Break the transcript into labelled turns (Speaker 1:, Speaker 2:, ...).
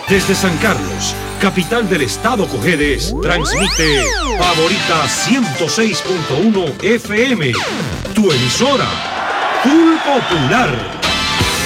Speaker 1: Desde San Carlos, capital del estado Cojedes, transmite Favorita 106.1 FM, tu emisora, Full Popular.